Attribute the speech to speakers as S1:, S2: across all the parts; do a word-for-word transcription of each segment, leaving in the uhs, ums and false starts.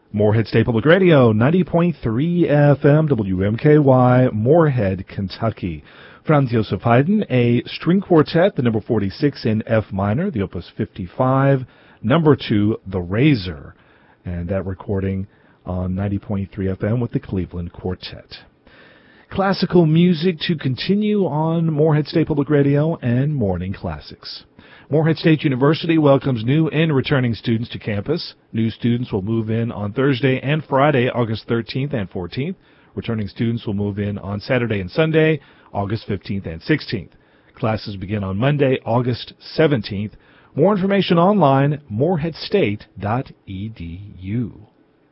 S1: Morehead State Public Radio, ninety point three F M, W M K Y, Morehead, Kentucky. Franz Josef Haydn, a string quartet, the number forty-six in F minor, the opus fifty-five, number two, The Razor, and that recording on ninety point three F M with the Cleveland Quartet. Classical music to continue on Morehead State Public Radio and Morning Classics. Morehead State University welcomes new and returning students to campus. New students will move in on Thursday and Friday, August thirteenth and fourteenth. Returning students will move in on Saturday and Sunday, August fifteenth and sixteenth. Classes begin on Monday, August seventeenth. More information online, morehead state dot e d u.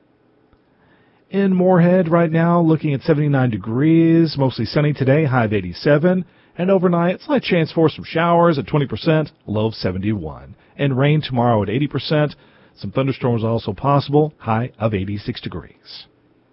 S1: In Morehead right now, looking at seventy-nine degrees, mostly sunny today, high of eighty-seven. And overnight, slight chance for some showers at twenty percent, low of seventy-one. And rain tomorrow at eighty percent. Some thunderstorms also possible, high of eighty-six degrees.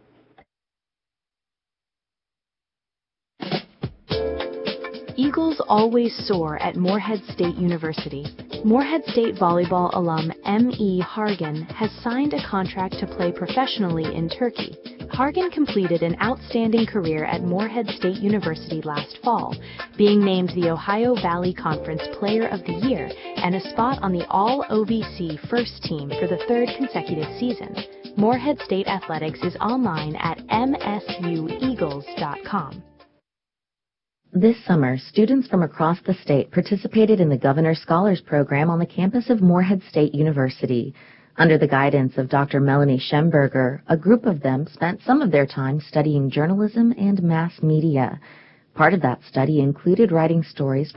S2: Eagles always soar at Morehead State University. Morehead State volleyball alum M E Hargan has signed a contract to play professionally in Turkey. Hargan completed an outstanding career at Morehead State University last fall, being named the Ohio Valley Conference Player of the Year and a spot on the All-O V C first team for the third consecutive season. Morehead State Athletics is online at m s u eagles dot com.
S3: This summer, students from across the state participated in the Governor Scholars Program on the campus of Morehead State University. Under the guidance of Doctor Melanie Schemberger, a group of them spent some of their time studying journalism and mass media. Part of that study included writing stories